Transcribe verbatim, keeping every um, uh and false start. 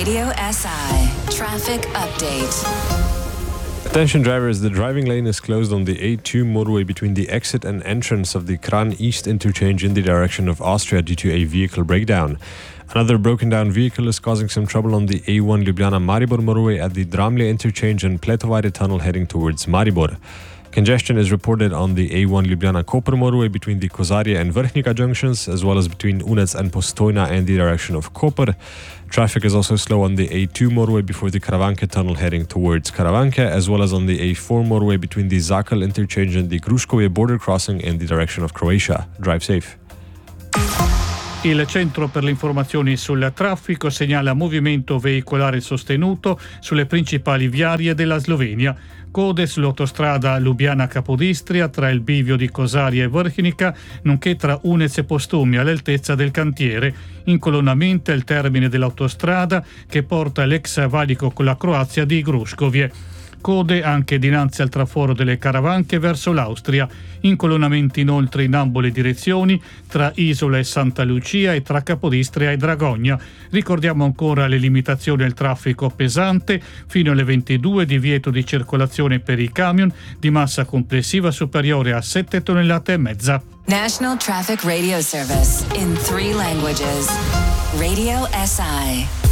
Radio S I Traffic Update. Attention drivers, the driving lane is closed on the A two motorway between the exit and entrance of the Kran East interchange in the direction of Austria due to a vehicle breakdown. Another broken down vehicle is causing some trouble on the A one Ljubljana-Maribor motorway at the Dramlje interchange and Pletovare tunnel heading towards Maribor. Congestion is reported on the A one Ljubljana-Koper motorway between the Kozarje and Vrhnika junctions, as well as between Unec and Postojna and the direction of Koper. Traffic is also slow on the A two motorway before the Karavanke tunnel heading towards Karavanke, as well as on the A four motorway between the Zakal interchange and the Gruškovje border crossing in the direction of Croatia. Drive safe. Il Centro per le informazioni sul traffico segnala movimento veicolare sostenuto sulle principali viarie della Slovenia. Code sull'autostrada Lubiana-Capodistria tra il bivio di Kozarje e Vrhnika, nonché tra Unec e Postumia all'altezza del cantiere. Incolonnamento è il termine dell'autostrada che porta l'ex valico con la Croazia di Gruškovje. Code anche dinanzi al traforo delle Karavanke verso l'Austria. Incolonnamenti inoltre in ambo le direzioni tra Isola e Santa Lucia e tra Capodistria e Dragogna. Ricordiamo ancora le limitazioni al traffico pesante fino alle ventidue, divieto di circolazione per i camion di massa complessiva superiore a sette tonnellate e mezza. National Traffic Radio Service in three languages. Radio S I.